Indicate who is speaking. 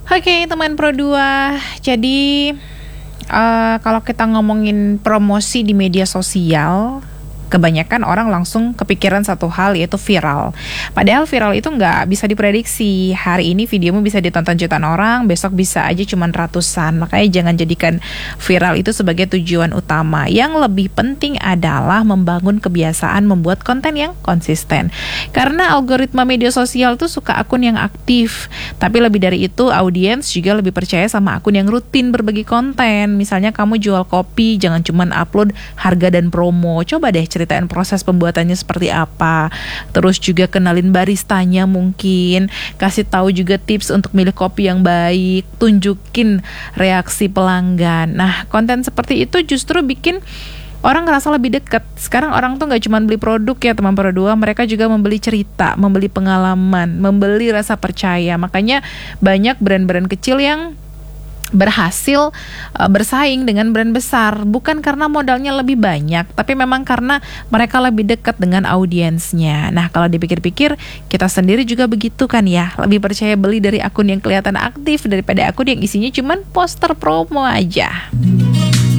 Speaker 1: Oke, teman Pro 2. Jadi kalau kita ngomongin promosi di media sosial, kebanyakan orang langsung kepikiran satu hal, yaitu viral. Padahal viral itu nggak bisa diprediksi. Hari ini videomu bisa ditonton jutaan orang, besok bisa aja cuman ratusan. Makanya jangan jadikan viral itu sebagai tujuan utama. Yang lebih penting adalah membangun kebiasaan membuat konten yang konsisten. Karena algoritma media sosial tuh suka akun yang aktif. Tapi lebih dari itu, audiens juga lebih percaya sama akun yang rutin berbagi konten. Misalnya kamu jual kopi, jangan cuman upload harga dan promo. Coba deh ceritain proses pembuatannya seperti apa. Terus juga kenalin baristanya mungkin, kasih tahu juga tips untuk milih kopi yang baik, tunjukin reaksi pelanggan. Nah, konten seperti itu justru bikin orang ngerasa lebih dekat. Sekarang orang tuh nggak cuma beli produk ya teman Pro 2, mereka juga membeli cerita, membeli pengalaman, membeli rasa percaya. Makanya banyak brand-brand kecil yang berhasil bersaing dengan brand besar, bukan karena modalnya lebih banyak, tapi memang karena mereka lebih dekat dengan audiensnya. Nah, kalau dipikir-pikir, kita sendiri juga begitu kan ya, lebih percaya beli dari akun yang kelihatan aktif daripada akun yang isinya cuman poster promo aja.